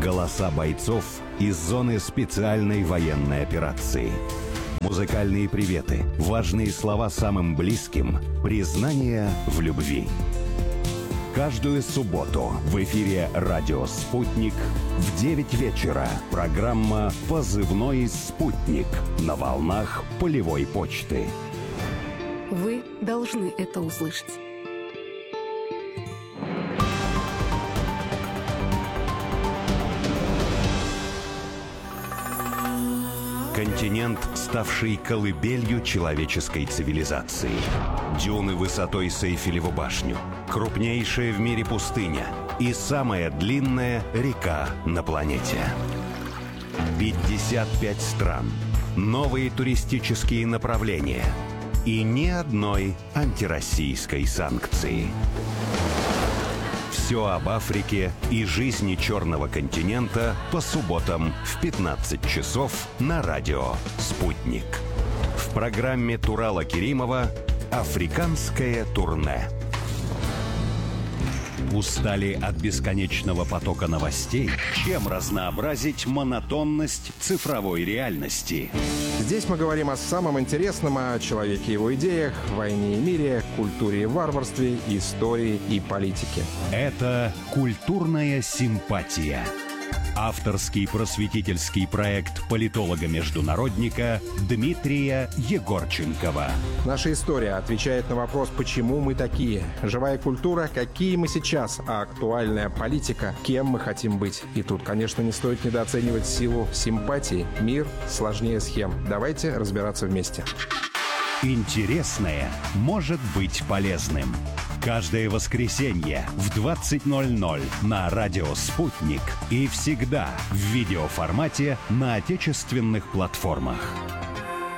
Голоса бойцов из зоны специальной военной операции. Музыкальные приветы, важные слова самым близким, признание в любви. Каждую субботу в эфире «Радио Спутник» в 9 вечера программа «Позывной Спутник» на волнах полевой почты. Вы должны это услышать. Континент, ставший колыбелью человеческой цивилизации. Дюны высотой с Эйфелеву башню. Крупнейшая в мире пустыня. И самая длинная река на планете. 55 стран. Новые туристические направления. И ни одной антироссийской санкции. Все об Африке и жизни Черного континента по субботам в 15 часов на радио «Спутник». В программе Турала Керимова «Африканское турне». Устали от бесконечного потока новостей? Чем разнообразить монотонность цифровой реальности? Здесь мы говорим о самом интересном, о человеке и его идеях, войне и мире, культуре и варварстве, истории и политике. Это «Культурная симпатия». Авторский просветительский проект политолога-международника Дмитрия Егорченкова. Наша история отвечает на вопрос, почему мы такие. Живая культура, какие мы сейчас, а актуальная политика, кем мы хотим быть. И тут, конечно, не стоит недооценивать силу симпатии. Мир сложнее схем. Давайте разбираться вместе. Интересное может быть полезным. Каждое воскресенье в 20:00 на радио «Спутник» и всегда в видеоформате на отечественных платформах.